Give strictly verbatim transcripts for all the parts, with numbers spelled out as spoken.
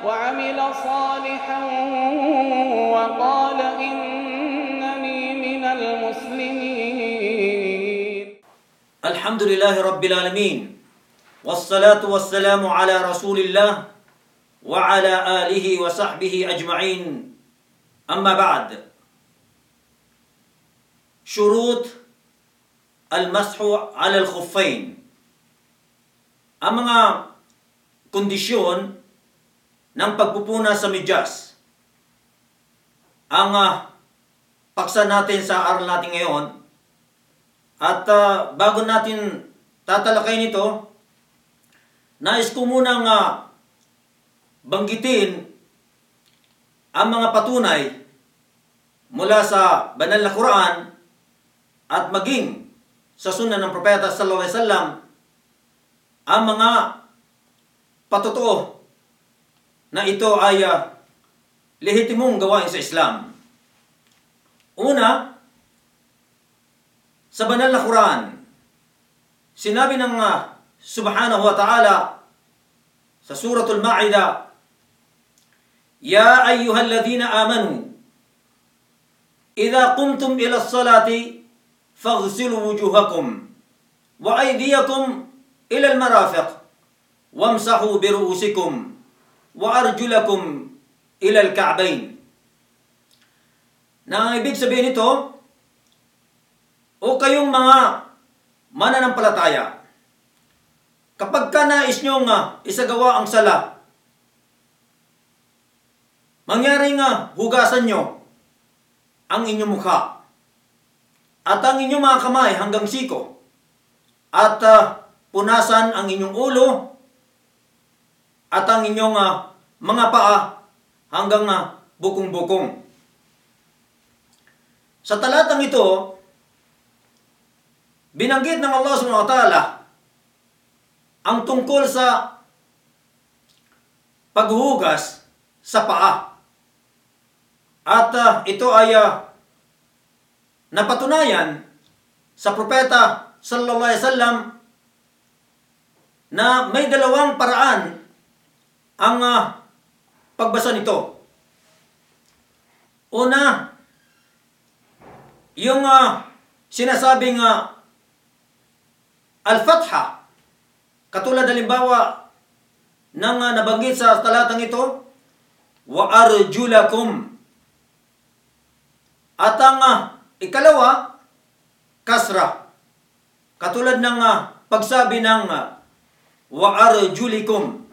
وعمل صالحا وقال إنني من المسلمين. الحمد لله رب العالمين والصلاة والسلام على رسول الله وعلى آله وصحبه أجمعين. أما بعد، شروط المسح على الخفين. Ang mga kondisyon ng pagpupuna sa medyas. Ang uh, paksa natin sa araw natin ngayon. At uh, bago natin tatalakayin ito, nais ko munang uh, banggitin ang mga patunay mula sa banal na Quran at maging sa sunnah ng Propeta sallallahu alaihi wasallam ang mga patotoo na ito ay uh, lehitimong gawain sa Islam. Una, sa banal na Quran, sinabi ng uh, Subhanahu wa Ta'ala sa Suratul Ma'idah, Ya ayyuhalladhina amanu, idha qumtum ila as-salati faghsilu wujuhakum wa aydiyakum ila al-marafiq wamsahu bi ru'usikum wa arjulakum ila al-ka'bayn. Na ibig sabihin nito, o kayong mga mananampalataya, kapag ka nais nyong uh, isagawa ang sala, mangyaring uh, hugasan nyo ang inyong mukha at ang inyong mga kamay hanggang siko at uh, punasan ang inyong ulo at ang inyong uh, mga paa hanggang uh, bukong-bukong. Sa talatang ito, binanggit ng Allah subhanahu wa ta'ala ang tungkol sa paghuhugas sa paa. At uh, ito ay uh, napatunayan sa Propeta sallallahu alaihi wasallam na may dalawang paraan ang uh, pagbasa nito. Una, yung uh, sinasabing uh, al-fatha, katulad halimbawa ng uh, nabanggit sa talatang ito, wa arjulakum. At ang uh, ikalawa, kasra, katulad ng uh, pagsabi ng uh, wa arjulikum.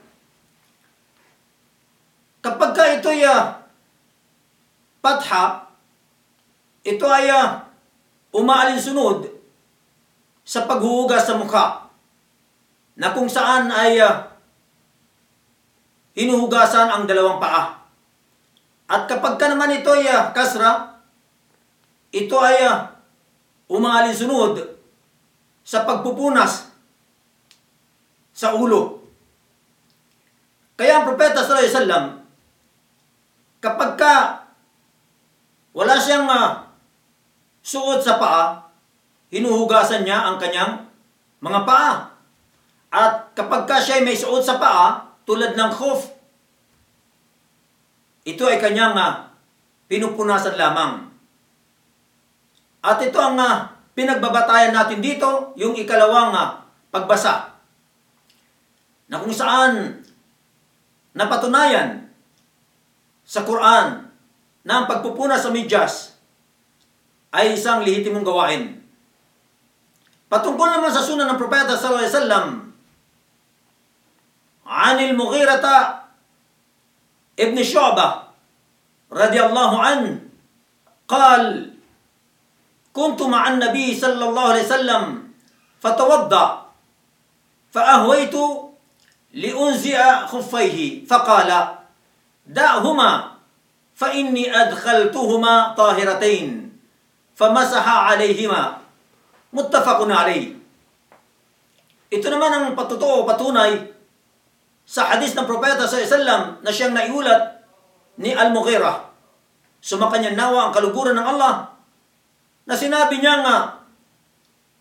Kapag ka ito'y uh, patha, ito ay uh, umaalinsunod sa paghuhugas sa mukha, na kung saan ay uh, hinuhugasan ang dalawang paa. At kapag ka naman ito ay uh, kasra, ito ay uh, umaalinsunod sa pagpupunas sa ulo. Kaya ang Propeta sallallahu alaihi wasallam, kapag ka wala siyang uh, suot sa paa, hinuhugasan niya ang kanyang mga paa. At kapag ka siya may suot sa paa, tulad ng khuf, ito ay kanyang uh, pinupunasan lamang. At ito ang uh, pinagbabatayan natin dito, yung ikalawang uh, pagbasa, na kung saan napatunayan sa Quran na ang pagpupunas sa medyas ay isang lehitimong gawain. Patungkol naman sa sunnah ng Propeta sallallahu alaihi wasallam, Anil Mughirata ibn Shu'bah radiyallahu an qal kuntu ma'an nabi sallallahu alaihi wasallam fatawadda fa'ahwaytu liunzi'a khuffayhi faqala da'huma fa inni adkhaltuhuma tahiratayn famasaha alayhima muttafaqun alayh. Ito naman ang patotoo, patunay sa hadis ng Propeta sallallahu alaihi wasallam na siyang naiulat ni Al-Mughirah. Sumakanya nawa ang kaluguran ng Allah, na sinabi niya nga,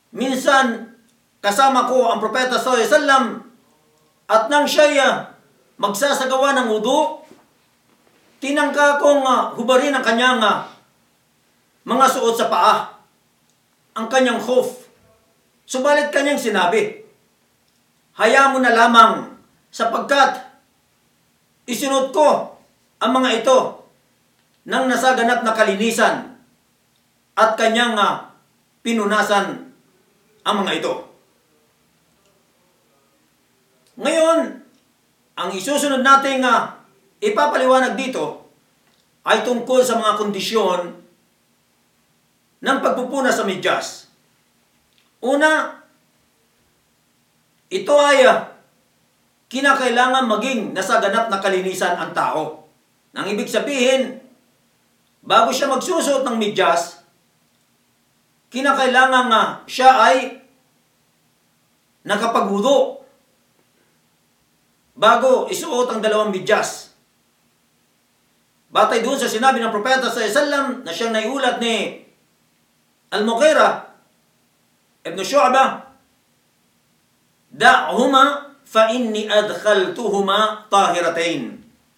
minsan kasama ko ang Propeta sallallahu alaihi wasallam at nang siya magsasagawa ng wudu, tinangka kong uh, hubarin ang kanyang uh, mga suot sa paa, ang kanyang khuf. Subalit kanyang sinabi, hayaan mo na lamang sapagkat isunod ko ang mga ito ng nasaganap na kalinisan at kanyang uh, pinunasan ang mga ito. Ngayon, ang isusunod nating uh, ipapaliwanag dito ay tungkol sa mga kondisyon ng pagpupuna sa medyas. Una, ito ay uh, kinakailangan maging nasaganap na kalinisan ang tao. Nang ibig sabihin, bago siya magsusuot ng medyas, kinakailangan uh, siya ay nakapagwudu bago isuot ang dalawang medyas. Batay doon sa sinabi ng propeta sallallahu alaihi wasallam na siyang naiulat ni Al-Mughira ibn Shu'bah, da'huma fa inni adkhaltuhuma tahiratain.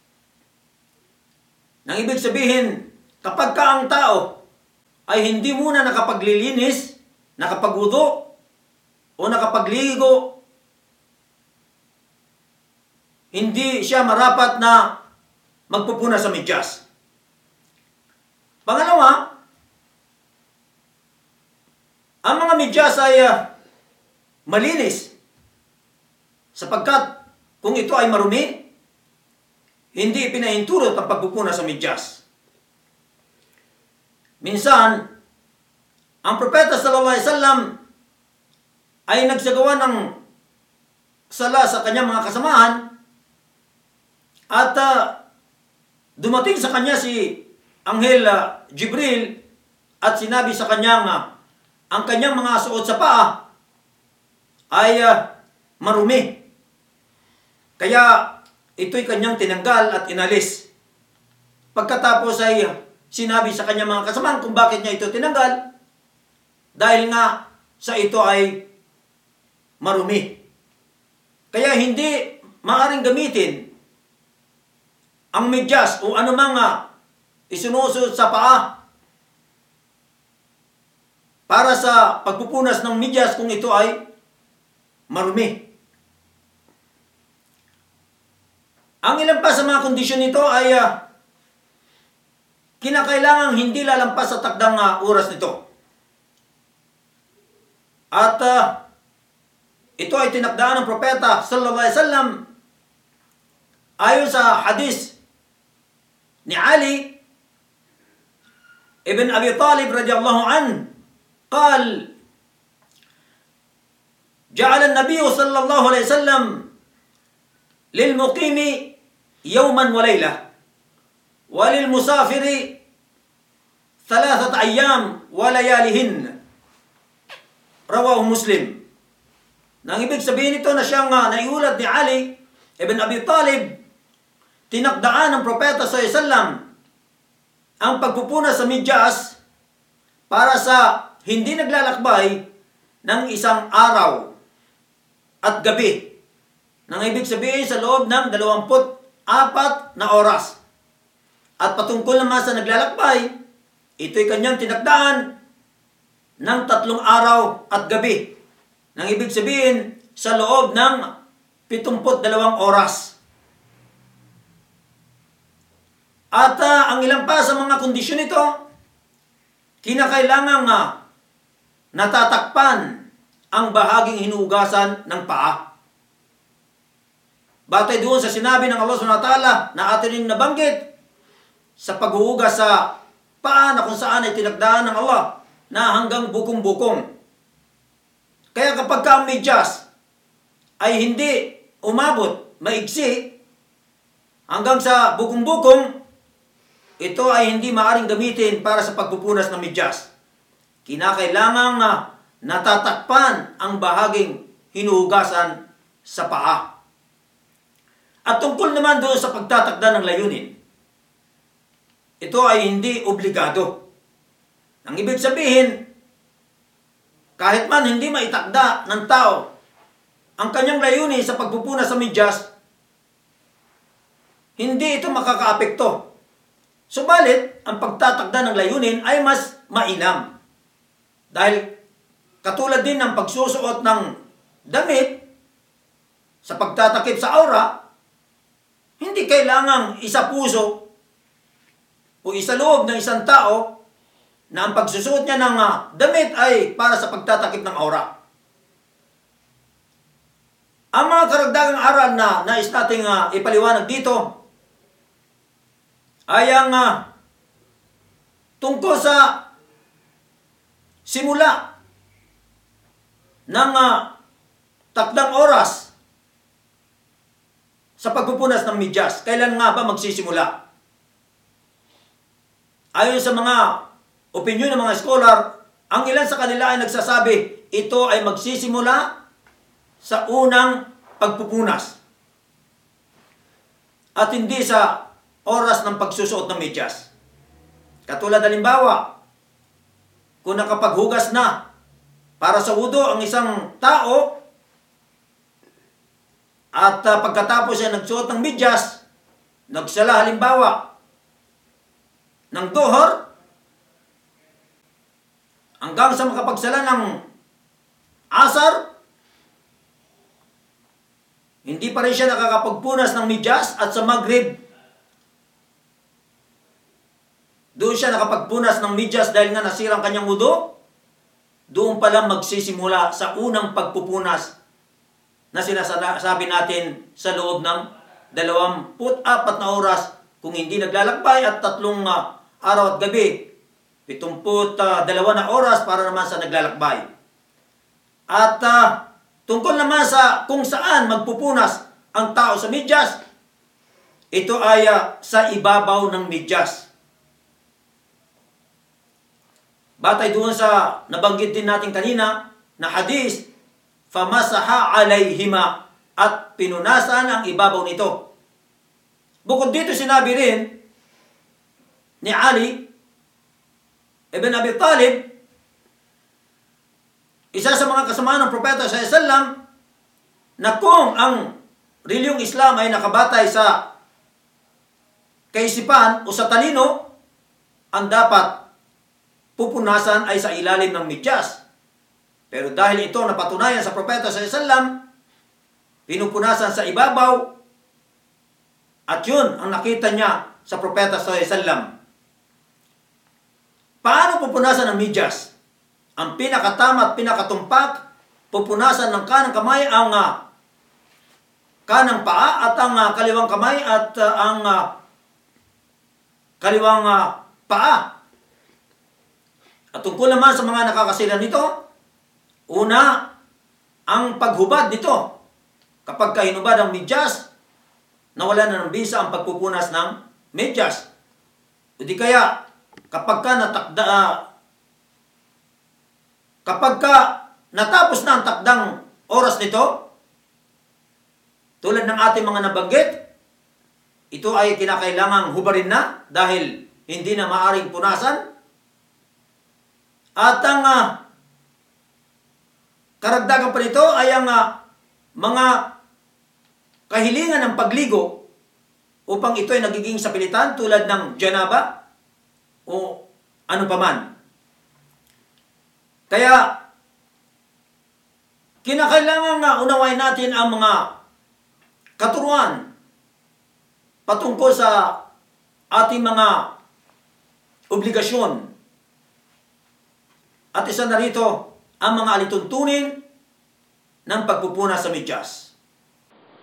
Nang ibig sabihin, kapag ka ang tao ay hindi muna nakapaglilinis, nakapagwudu, o nakapagligo, hindi siya marapat na magpupuna sa medyas. Pangalawa, ang mga medyas ay uh, malinis sapagkat kung ito ay marumi, hindi ipinahintulot ang pagpupuna sa medyas. Minsan, ang propeta sallallahu alaihi wasallam ay nagsagawa ng sala sa kanyang mga kasamahan at uh, dumating sa kanya si Anghel uh, Jibril at sinabi sa kanyang uh, ang kanyang mga suot sa paa ay uh, marumi. Kaya ito'y kanyang tinanggal at inalis. Pagkatapos ay sinabi sa kanyang mga kasamahan kung bakit niya ito tinanggal, dahil nga sa ito ay marumi. Kaya hindi maaring gamitin ang medyas o anumang uh, isinusot sa paa para sa pagpupunas ng medyas kung ito ay marumi. Ang ilan pa sa mga kondisyon nito ay uh, kinakailangang hindi lalampas sa takdang uh, oras nito. At uh, ito ay tinakdaan ng propeta sallallahu alaihi wasallam ayon sa hadis ni Ali ibn Abi Talib radiyallahu an, قال جعل النبي صلى الله عليه وسلم للمقيم يوما وليلة وللمسافر ثلاثة أيام ولياليهن. رواه مسلم. Nang ibig sabihin ito na siyang uh, naiulat ni Ali ibn Abi Talib, tinakdaan ng propeta sallallahu alaihi wasallam ang pagpupuna sa medyas para sa hindi naglalakbay ng isang araw at gabi. Nang ibig sabihin sa loob ng dalawamput apat na oras. At patungkol naman sa naglalakbay, ito'y kanyang tinakdaan ng tatlong araw at gabi. Nang ibig sabihin sa loob ng pitumput dalawang oras. At uh, ang ilang pa sa mga kondisyon nito, kinakailangang uh, natatakpan ang bahaging hinugasan ng paa. Batay doon sa sinabi ng Allah subhanahu wa ta'ala na atin yung nabanggit sa paghuhugas sa paa na kung saan ay tinakdaan ng Allah na hanggang bukong-bukong. Kaya kapag ka ang medyas ay hindi umabot, maigsi, hanggang sa bukong-bukong, ito ay hindi maaaring gamitin para sa pagpupunas ng medyas. Kinakailangang uh, natatakpan ang bahaging hinuhugasan sa paa. At tungkol naman doon sa pagtatakda ng layunin, ito ay hindi obligado. Ang ibig sabihin, kahit man hindi maitakda ng tao ang kanyang layunin sa pagpupunas sa medyas, hindi ito makakaapekto. Subalit, ang pagtatakda ng layunin ay mas mainam. Dahil katulad din ng pagsusuot ng damit sa pagtatakip sa aura, hindi kailangang isa puso o isa loob ng isang tao na ang pagsusuot niya ng uh, damit ay para sa pagtatakip ng aura. Ang mga karagdagang aral na nais nating uh, ipaliwanag dito ay ang uh, tungkol sa simula ng uh, takdang oras sa pagpupunas ng medyas. Kailan nga ba magsisimula? Ayon sa mga opinyon ng mga scholar, ang ilan sa kanila ay nagsasabi, ito ay magsisimula sa unang pagpupunas at hindi sa oras ng pagsusuot ng medyas. Katulad halimbawa, kung nakapaghugas na para sa wudu ang isang tao at uh, pagkatapos siya nagsuot ng medyas, nagsala halimbawa ng duhur, hanggang sa makapagsala ng asar, hindi pa rin siya nakakapagpunas ng medyas, at sa maghrib, doon siya nakapagpunas ng medyas dahil nga nasira ang kanyang wudu, doon pa lang magsisimula sa unang pagpupunas na sinasabi natin sa loob ng dalawampu't apat na oras kung hindi naglalakbay, at tatlong uh, araw at gabi, pitungput uh, dalawa na oras para naman sa naglalakbay. At uh, tungkol naman sa kung saan magpupunas ang tao sa medyas, ito ay uh, sa ibabaw ng medyas. Batay doon sa nabanggit din natin kanina na hadis, famasaha alayhima, at pinunasan ang ibabaw nito. Bukod dito sinabi rin ni Ali ibn Abi Talib, isa sa mga kasamahan ng propeta sallallahu alaihi wasallam, na kung ang reliyong Islam ay nakabatay sa kaisipan o sa talino, ang dapat pupunasan ay sa ilalim ng medyas. Pero dahil ito napatunayan sa propeta sallallahu alaihi wasallam, pinupunasan sa ibabaw, at yun ang nakita niya sa propeta sallallahu alaihi wasallam. Paano pupunasan ng medyas? Ang pinakatama at pinakatumpak, pupunasan ng kanang kamay ang uh, kanang paa, at ang uh, kaliwang kamay at uh, ang uh, kaliwang uh, paa. At tungkol naman sa mga nakakasila nito, una, ang paghubad nito. Kapag kahinubad ang medyas, nawala na ng bisa ang pagpupunas ng medyas. O di kaya, kapag ka natakda, uh, kapag ka natapos na ang takdang oras nito, tulad ng ating mga nabanggit, ito ay kinakailangang hubarin na dahil hindi na maaring punasan. At ang uh, karagdagan pa nito ay ang uh, mga kahilingan ng pagligo upang ito ay nagiging sapilitan tulad ng janaba o ano paman. Kaya, kinakailangan nga unawain natin ang mga katuruan patungkol sa ating mga obligasyon. At isa na rito ang mga alituntunin ng pagpupunas sa medyas.